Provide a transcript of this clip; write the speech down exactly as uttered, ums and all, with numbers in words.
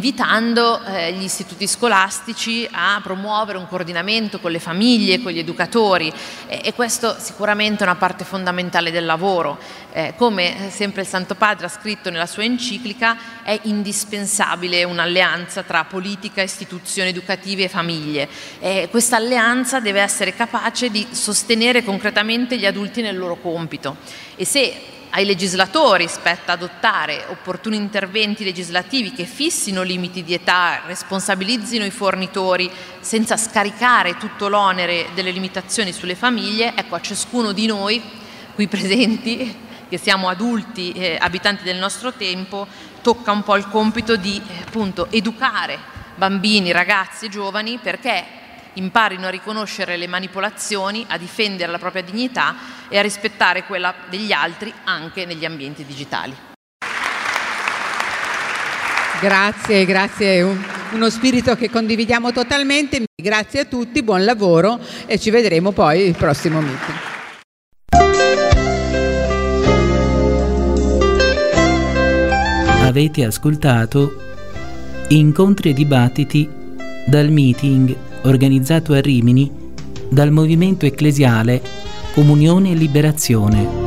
invitando eh, gli istituti scolastici a promuovere un coordinamento con le famiglie, con gli educatori, e, e questo sicuramente è una parte fondamentale del lavoro. Eh, come sempre il Santo Padre ha scritto nella sua enciclica, è indispensabile un'alleanza tra politica, istituzioni educative e famiglie. Eh, questa alleanza deve essere capace di sostenere concretamente gli adulti nel loro compito, e se ai legislatori spetta adottare opportuni interventi legislativi che fissino limiti di età, responsabilizzino i fornitori senza scaricare tutto l'onere delle limitazioni sulle famiglie, ecco, a ciascuno di noi qui presenti, che siamo adulti, eh, abitanti del nostro tempo, tocca un po' il compito di eh, appunto educare bambini, ragazzi e giovani perché imparino a riconoscere le manipolazioni, a difendere la propria dignità e a rispettare quella degli altri anche negli ambienti digitali. Grazie, grazie, un, uno spirito che condividiamo totalmente. Grazie a tutti, buon lavoro e ci vedremo poi il prossimo meeting. Avete ascoltato Incontri e dibattiti dal meeting organizzato a Rimini dal Movimento Ecclesiale Comunione e Liberazione.